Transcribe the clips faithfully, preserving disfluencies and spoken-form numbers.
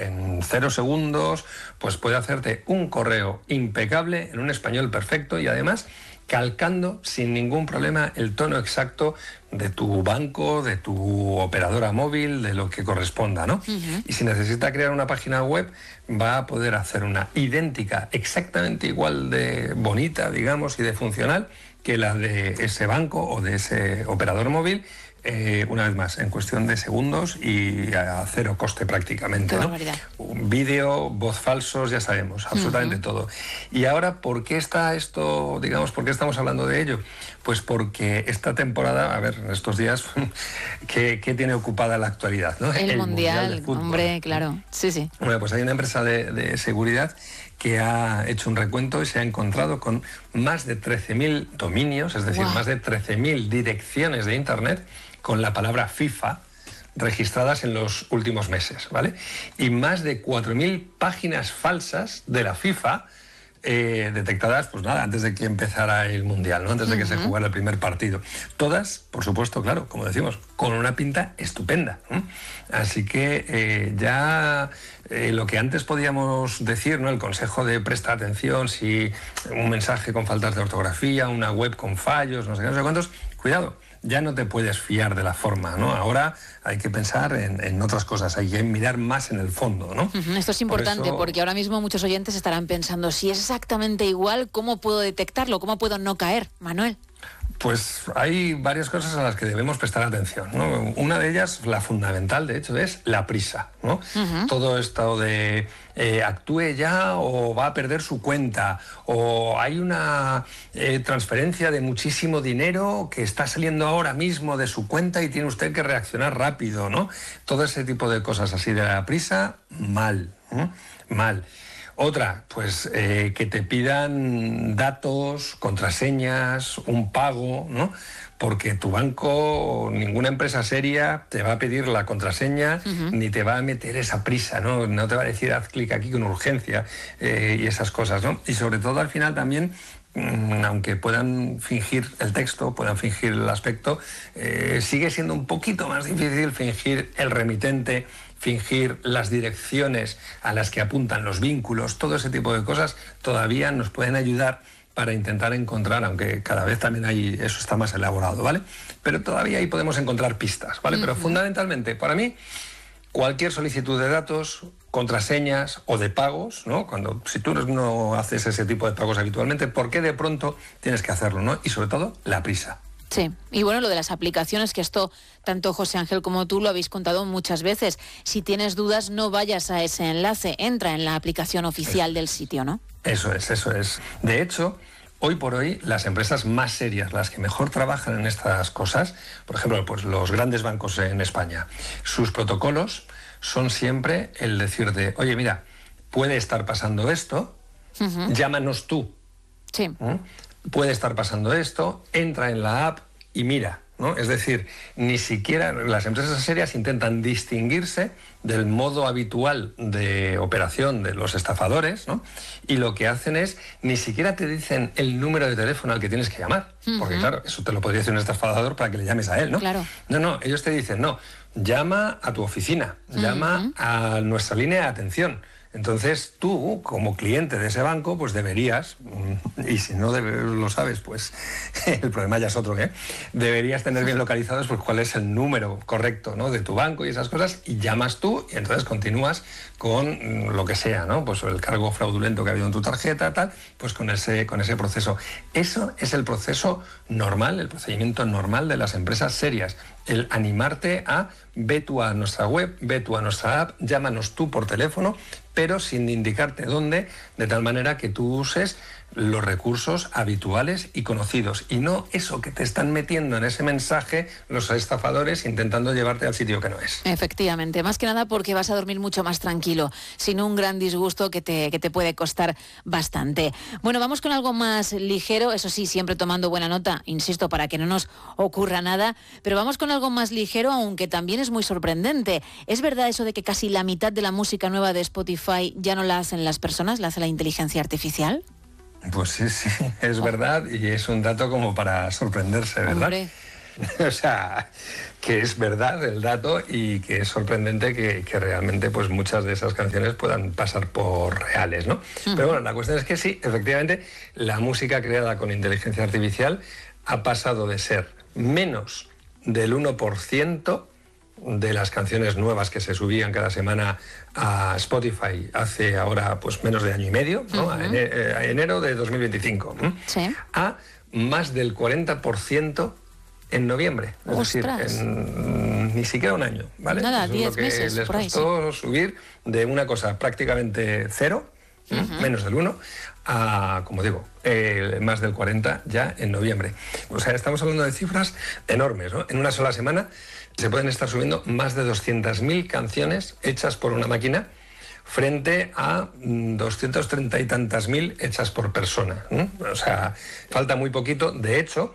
en cero segundos, pues puede hacerte un correo impecable en un español perfecto y además calcando sin ningún problema el tono exacto de tu banco, de tu operadora móvil, de lo que corresponda, ¿no? Uh-huh. Y si necesita crear una página web, va a poder hacer una idéntica, exactamente igual de bonita, digamos, y de funcional que la de ese banco o de ese operador móvil, eh, una vez más, en cuestión de segundos y a cero coste prácticamente, ¿no? Vídeo, voz falsos, ya sabemos, absolutamente uh-huh. todo. Y ahora, ¿por qué está esto, digamos, por qué estamos hablando de ello? Pues porque esta temporada, a ver, en estos días, ¿qué, qué tiene ocupada la actualidad, ¿no? El, El mundial, mundial de fútbol. Hombre, claro, sí, sí. Bueno, pues hay una empresa de, de seguridad que ha hecho un recuento y se ha encontrado con más de trece mil dominios, es decir, wow. más de trece mil direcciones de Internet con la palabra FIFA registradas en los últimos meses, ¿vale? Y más de cuatro mil páginas falsas de la FIFA eh, detectadas, pues nada, antes de que empezara el Mundial, ¿no? Antes de que uh-huh. se jugara el primer partido. Todas, por supuesto, claro, como decimos, con una pinta estupenda, ¿no? Así que eh, ya eh, lo que antes podíamos decir, ¿no? El consejo de presta atención si un mensaje con faltas de ortografía, una web con fallos, no sé qué, no sé cuántos, cuidado. Ya no te puedes fiar de la forma, ¿no? Ahora hay que pensar en, en otras cosas, hay que mirar más en el fondo, ¿no? Uh-huh. Esto es importante Por eso... porque ahora mismo muchos oyentes estarán pensando, si es exactamente igual, ¿cómo puedo detectarlo? ¿Cómo puedo no caer, Manuel? Pues hay varias cosas a las que debemos prestar atención, ¿no? Una de ellas, la fundamental, de hecho, es la prisa, ¿no? Uh-huh. Todo esto de eh, actúe ya o va a perder su cuenta, o hay una eh, transferencia de muchísimo dinero que está saliendo ahora mismo de su cuenta y tiene usted que reaccionar rápido, ¿no? Todo ese tipo de cosas así de la prisa, mal, ¿no? Mal. Otra, pues eh, que te pidan datos, contraseñas, un pago, ¿no? Porque tu banco, ninguna empresa seria te va a pedir la contraseña uh-huh. ni te va a meter esa prisa, ¿no? No te va a decir haz clic aquí con urgencia eh, y esas cosas, ¿no? Y sobre todo al final también, aunque puedan fingir el texto, puedan fingir el aspecto, eh, sigue siendo un poquito más difícil fingir el remitente, fingir las direcciones a las que apuntan los vínculos, todo ese tipo de cosas todavía nos pueden ayudar para intentar encontrar, aunque cada vez también hay, eso está más elaborado, ¿vale? Pero todavía ahí podemos encontrar pistas, ¿vale? Uh-huh. Pero fundamentalmente, para mí, cualquier solicitud de datos, contraseñas o de pagos, ¿no? Cuando, si tú no haces ese tipo de pagos habitualmente, ¿por qué de pronto tienes que hacerlo, ¿no? Y sobre todo, la prisa. Sí, y bueno, lo de las aplicaciones, que esto tanto José Ángel como tú lo habéis contado muchas veces. Si tienes dudas, no vayas a ese enlace, entra en la aplicación oficial del sitio, ¿no? Eso es, eso es. De hecho, hoy por hoy, las empresas más serias, las que mejor trabajan en estas cosas, por ejemplo, pues los grandes bancos en España, sus protocolos son siempre el decirte, oye, mira, puede estar pasando esto, uh-huh. llámanos tú. Sí. ¿Mm? Puede estar pasando esto, entra en la app y mira, ¿no? Es decir, ni siquiera las empresas serias intentan distinguirse del modo habitual de operación de los estafadores, ¿no? Y lo que hacen es, ni siquiera te dicen el número de teléfono al que tienes que llamar, uh-huh. porque claro, eso te lo podría decir un estafador para que le llames a él, ¿no? Claro. No, no, ellos te dicen, no, llama a tu oficina, llama uh-huh. a nuestra línea de atención. Entonces tú, como cliente de ese banco, pues deberías, y si no debe, lo sabes, pues el problema ya es otro, ¿eh? Deberías tener bien localizados pues cuál es el número correcto, ¿no? de tu banco y esas cosas, y llamas tú y entonces continúas con lo que sea, ¿no? Pues el cargo fraudulento que ha habido en tu tarjeta, tal, pues con ese, con ese proceso. Eso es el proceso normal, el procedimiento normal de las empresas serias. El animarte a, ve tú a nuestra web, ve tú a nuestra app, llámanos tú por teléfono, pero sin indicarte dónde, de tal manera que tú uses los recursos habituales y conocidos, y no eso que te están metiendo en ese mensaje los estafadores intentando llevarte al sitio que no es. Efectivamente, más que nada porque vas a dormir mucho más tranquilo, sin un gran disgusto que te, que te puede costar bastante. Bueno, vamos con algo más ligero, eso sí, siempre tomando buena nota, insisto, para que no nos ocurra nada, pero vamos con algo más ligero, aunque también es muy sorprendente. ¿Es verdad eso de que casi la mitad de la música nueva de Spotify ya no la hacen las personas, la hace la inteligencia artificial? Pues sí, sí, es verdad, y es un dato como para sorprenderse, ¿verdad? Hombre. O sea, que es verdad el dato y que es sorprendente que, que realmente pues muchas de esas canciones puedan pasar por reales, ¿no? Uh-huh. Pero bueno, la cuestión es que sí, efectivamente, la música creada con inteligencia artificial ha pasado de ser menos del uno por ciento de las canciones nuevas que se subían cada semana a Spotify hace ahora pues menos de año y medio, ¿no? Uh-huh. a, enero, a enero de dos mil veinticinco, ¿eh? Sí. A más del cuarenta por ciento en noviembre, es ¡Ostras! decir, en ni siquiera un año, ¿vale? Nada, Eso diez es lo que meses, les por ahí, costó sí. subir de una cosa prácticamente cero, uh-huh. menos del uno, a, como digo, eh, más del cuarenta ya en noviembre. O sea, estamos hablando de cifras enormes, ¿no? En una sola semana se pueden estar subiendo más de doscientas mil canciones hechas por una máquina frente a doscientas treinta y tantas mil hechas por persona, ¿no? O sea, falta muy poquito. De hecho,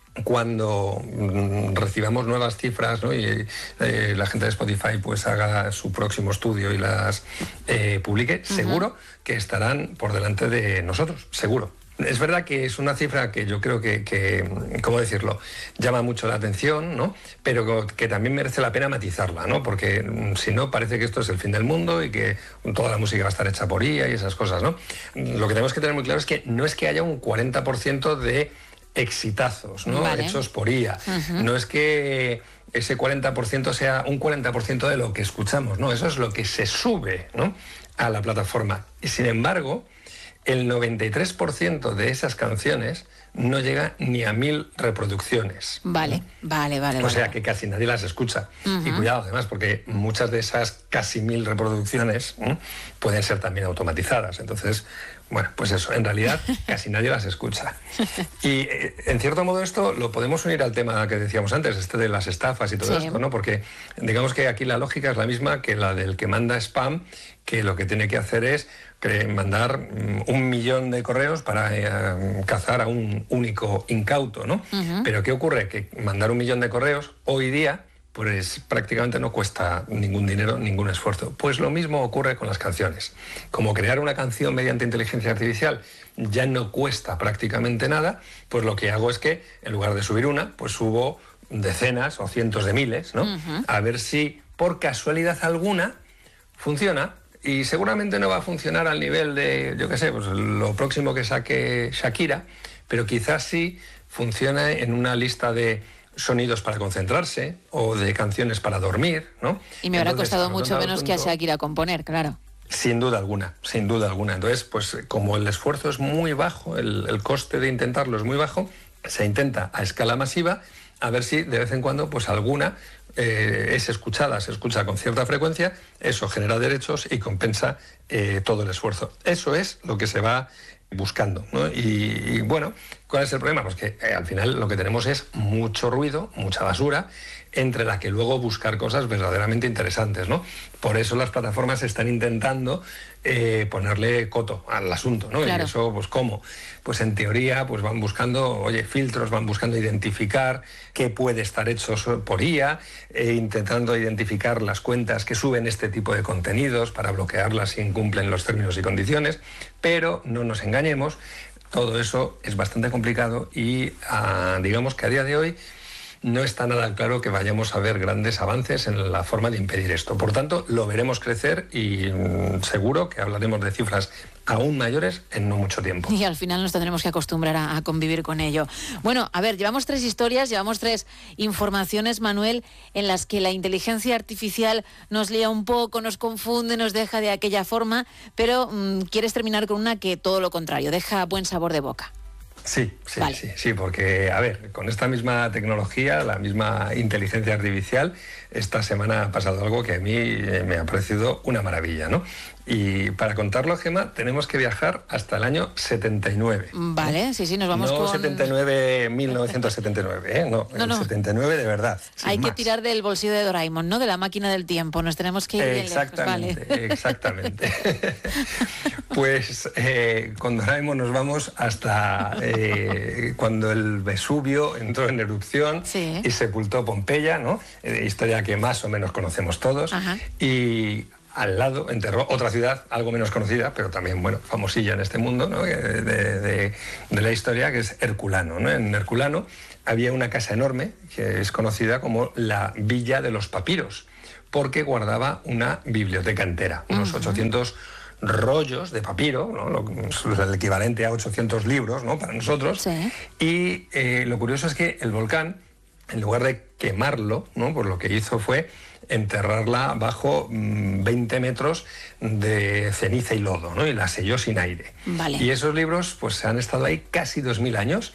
cuando mm, recibamos nuevas cifras, ¿no? y eh, la gente de Spotify pues haga su próximo estudio y las eh, publique, uh-huh. seguro que estarán por delante de nosotros, seguro. Es verdad que es una cifra que yo creo que, que, ¿cómo decirlo?, llama mucho la atención, ¿no? Pero que también merece la pena matizarla, ¿no? Porque si no, parece que esto es el fin del mundo y que toda la música va a estar hecha por I A y esas cosas, ¿no? Lo que tenemos que tener muy claro es que no es que haya un cuarenta por ciento de exitazos, ¿no? Vale. Hechos por I A. Uh-huh. No es que ese cuarenta por ciento sea un cuarenta por ciento de lo que escuchamos, ¿no? Eso es lo que se sube, ¿no?, a la plataforma. Y sin embargo, el noventa y tres por ciento de esas canciones no llega ni a mil reproducciones. Vale, vale, vale. O vale. sea que casi nadie las escucha. Uh-huh. Y cuidado además, porque muchas de esas casi mil reproducciones ¿eh? pueden ser también automatizadas. Entonces, bueno, pues eso, en realidad casi nadie las escucha. Y eh, en cierto modo esto lo podemos unir al tema que decíamos antes, este de las estafas y todo sí. esto, ¿no? Porque digamos que aquí la lógica es la misma que la del que manda spam, que lo que tiene que hacer es mandar un millón de correos para eh, cazar a un único incauto, ¿no? Uh-huh. Pero ¿qué ocurre? Que mandar un millón de correos hoy día pues prácticamente no cuesta ningún dinero, ningún esfuerzo. Pues lo mismo ocurre con las canciones. Como crear una canción mediante inteligencia artificial ya no cuesta prácticamente nada, pues lo que hago es que en lugar de subir una, pues subo decenas o cientos de miles, ¿no? Uh-huh. A ver si por casualidad alguna funciona. Y seguramente no va a funcionar al nivel de, yo qué sé, pues lo próximo que saque Shakira, pero quizás sí funciona en una lista de sonidos para concentrarse o de canciones para dormir, ¿no? Y me habrá Entonces, costado mucho menos punto, que a Shakira componer, claro. Sin duda alguna, sin duda alguna. Entonces, pues como el esfuerzo es muy bajo, el, el coste de intentarlo es muy bajo, se intenta a escala masiva a ver si de vez en cuando pues alguna eh, es escuchada, se escucha con cierta frecuencia, eso genera derechos y compensa eh, todo el esfuerzo. Eso es lo que se va buscando, ¿no? Y, y bueno, ¿cuál es el problema? Pues que eh, al final lo que tenemos es mucho ruido, mucha basura, entre la que luego buscar cosas verdaderamente interesantes, ¿no? Por eso las plataformas están intentando eh, ponerle coto al asunto, ¿no? Claro. Y eso, pues ¿cómo? Pues en teoría pues van buscando, oye, filtros, van buscando identificar qué puede estar hecho por I A, eh, intentando identificar las cuentas que suben este tipo de contenidos para bloquearlas si incumplen los términos y condiciones, pero no nos engañemos, todo eso es bastante complicado y ah, digamos que a día de hoy no está nada claro que vayamos a ver grandes avances en la forma de impedir esto. Por tanto, lo veremos crecer y mmm, seguro que hablaremos de cifras aún mayores en no mucho tiempo. Y al final nos tendremos que acostumbrar a, a convivir con ello. Bueno, a ver, llevamos tres historias, llevamos tres informaciones, Manuel, en las que la inteligencia artificial nos lía un poco, nos confunde, nos deja de aquella forma, pero mmm, quieres terminar con una que todo lo contrario, deja buen sabor de boca. Sí, sí, vale. sí, sí, porque, a ver, con esta misma tecnología, la misma inteligencia artificial, esta semana ha pasado algo que a mí eh, me ha parecido una maravilla, ¿no? Y para contarlo, Gemma, tenemos que viajar hasta el año setenta y nueve. Vale, ¿no? sí, sí, nos vamos no con... setenta y nueve, mil novecientos setenta y nueve, ¿eh? No, no, el no. setenta y nueve de verdad. Hay más. que tirar del bolsillo de Doraemon, ¿no? De la máquina del tiempo, nos tenemos que ir bien lejos, Exactamente, vale. exactamente. Pues eh, con Doraemon nos vamos hasta eh, cuando el Vesubio entró en erupción sí. y sepultó Pompeya, ¿no? Eh, historia que más o menos conocemos todos. Ajá. Y al lado enterró otra ciudad, algo menos conocida, pero también, bueno, famosilla en este mundo, ¿no? de, de, de la historia, que es Herculano, ¿no? En Herculano había una casa enorme que es conocida como la Villa de los Papiros, porque guardaba una biblioteca entera, unos uh-huh. ochocientos rollos de papiro, ¿no? Lo, el equivalente a ochocientos libros, ¿no? Para nosotros. Sí. Y eh, lo curioso es que el volcán, en lugar de quemarlo, ¿no? Pues lo que hizo fue enterrarla bajo mmm, veinte metros de ceniza y lodo, ¿no? Y la selló sin aire. Vale. Y esos libros pues han estado ahí casi dos mil años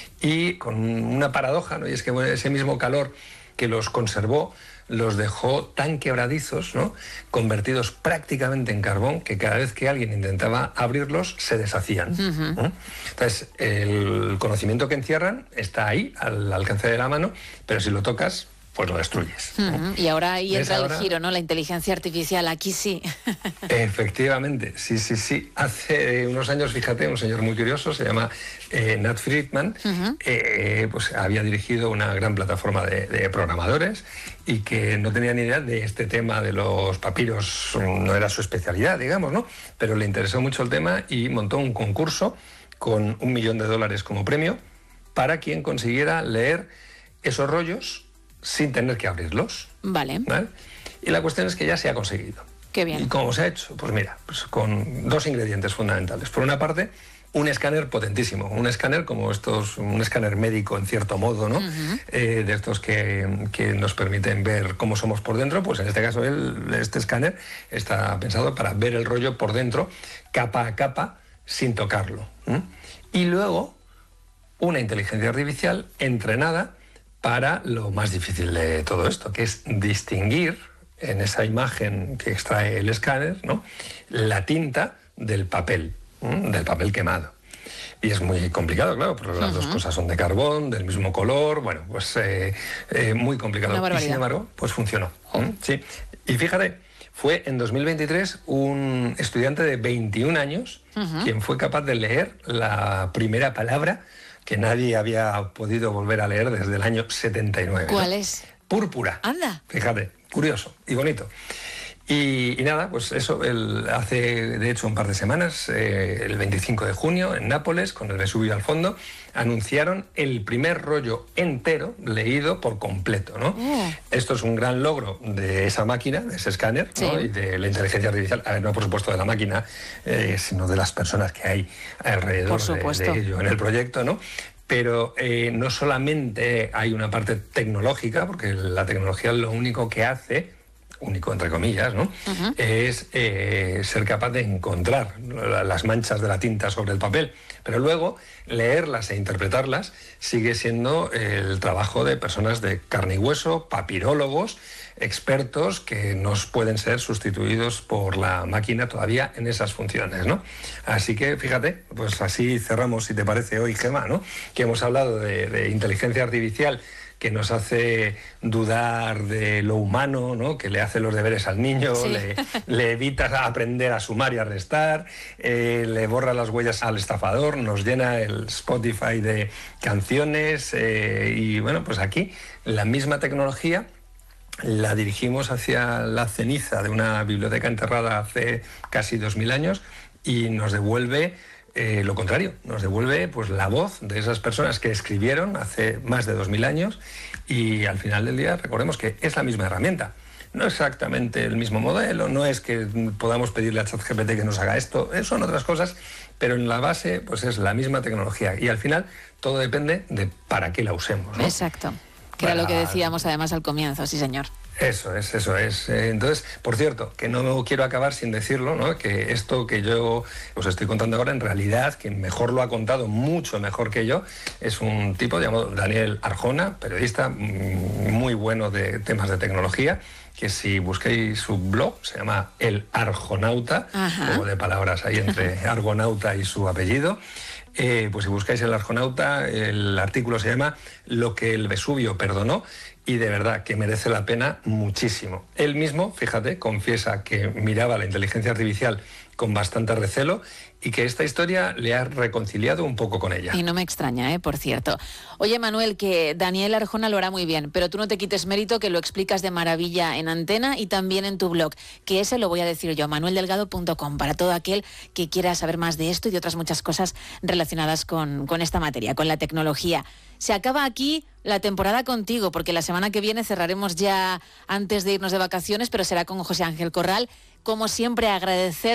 y con una paradoja, ¿no? Y es que bueno, ese mismo calor que los conservó los dejó tan quebradizos, ¿no? Convertidos prácticamente en carbón, que cada vez que alguien intentaba abrirlos se deshacían. Uh-huh. ¿no? Entonces, el conocimiento que encierran está ahí, al alcance de la mano, pero si lo tocas, pues lo destruyes. Uh-huh. ¿no? Y ahora ahí entra ahora? el giro, ¿no? La inteligencia artificial, aquí sí. Efectivamente, sí, sí, sí. Hace unos años, fíjate, un señor muy curioso, se llama eh, Nat Friedman, uh-huh. eh, pues había dirigido una gran plataforma de, de programadores y que no tenía ni idea de este tema de los papiros, no era su especialidad, digamos, ¿no? Pero le interesó mucho el tema y montó un concurso con un millón de dólares como premio para quien consiguiera leer esos rollos sin tener que abrirlos. Vale. ¿Vale? Y la cuestión es que ya se ha conseguido. Qué bien. ¿Y cómo se ha hecho? Pues mira, pues con dos ingredientes fundamentales. Por una parte, un escáner potentísimo. Un escáner como estos, un escáner médico en cierto modo, ¿no? Uh-huh. Eh, de estos que, que nos permiten ver cómo somos por dentro. Pues en este caso, el, este escáner está pensado para ver el rollo por dentro, capa a capa, sin tocarlo. ¿eh? Y luego, una inteligencia artificial entrenada para lo más difícil de todo esto, que es distinguir en esa imagen que extrae el escáner, ¿no? La tinta del papel, ¿eh? del papel quemado. Y es muy complicado, claro, porque las uh-huh. dos cosas son de carbón, del mismo color, bueno, pues eh, eh, muy complicado. Y sin embargo, pues funcionó. ¿eh? Sí. Y fíjate, fue en dos mil veintitrés un estudiante de veintiún años uh-huh. quien fue capaz de leer la primera palabra que nadie había podido volver a leer desde el año setenta y nueve. ¿Cuál ¿no? es? Púrpura. Anda. Fíjate, curioso y bonito. Y, y nada, pues eso, el, hace de hecho un par de semanas, eh, el veinticinco de junio, en Nápoles, con el Vesubio al fondo, anunciaron el primer rollo entero leído por completo, ¿no? Oh. Esto es un gran logro de esa máquina, de ese escáner, sí. ¿no? Y de la inteligencia artificial, a ver, no por supuesto de la máquina, eh, sino de las personas que hay alrededor de, de ello en el proyecto, ¿no? Pero eh, no solamente hay una parte tecnológica, porque la tecnología lo único que hace, único entre comillas, ¿no? Uh-huh. es eh, ser capaz de encontrar las manchas de la tinta sobre el papel, pero luego leerlas e interpretarlas sigue siendo el trabajo de personas de carne y hueso, papirólogos, expertos que no pueden ser sustituidos por la máquina todavía en esas funciones, ¿no? Así que, fíjate, pues así cerramos, si te parece, hoy, Gemma, ¿no? Que hemos hablado de, de inteligencia artificial que nos hace dudar de lo humano, ¿no? Que le hace los deberes al niño, sí. le, le evita aprender a sumar y a restar, eh, le borra las huellas al estafador, nos llena el Spotify de canciones eh, y bueno, pues aquí la misma tecnología la dirigimos hacia la ceniza de una biblioteca enterrada hace casi dos mil años y nos devuelve Eh, lo contrario, nos devuelve pues la voz de esas personas que escribieron hace más de dos mil años y al final del día recordemos que es la misma herramienta. No exactamente el mismo modelo, no es que podamos pedirle a ChatGPT que nos haga esto, son otras cosas, pero en la base pues es la misma tecnología y al final todo depende de para qué la usemos, ¿no? Exacto, que para... era lo que decíamos además al comienzo, sí señor. Eso es, eso es. Entonces, por cierto, que no quiero acabar sin decirlo, ¿no? Que esto que yo os estoy contando ahora, en realidad, quien mejor lo ha contado, mucho mejor que yo, es un tipo llamado Daniel Arjona, periodista muy bueno de temas de tecnología, que si busquéis su blog, se llama El Arjonauta, juego de palabras ahí entre argonauta y su apellido. Eh, pues si buscáis El Arjonauta, el artículo se llama Lo que el Vesubio perdonó, y de verdad que merece la pena muchísimo. Él mismo, fíjate, confiesa que miraba la inteligencia artificial con bastante recelo y que esta historia le ha reconciliado un poco con ella. Y no me extraña, ¿eh? Por cierto. Oye, Manuel, que Daniel Arjona lo hará muy bien, pero tú no te quites mérito, que lo explicas de maravilla en Antena y también en tu blog, que ese lo voy a decir yo, manuel delgado punto com, para todo aquel que quiera saber más de esto y de otras muchas cosas relacionadas con, con esta materia, con la tecnología. Se acaba aquí la temporada contigo, porque la semana que viene cerraremos ya antes de irnos de vacaciones, pero será con José Ángel Corral. Como siempre, agradecer